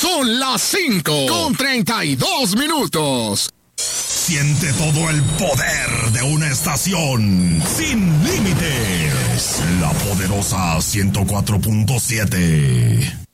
Son las 5:32. Siente todo el poder de una estación sin límites. La poderosa 104.7.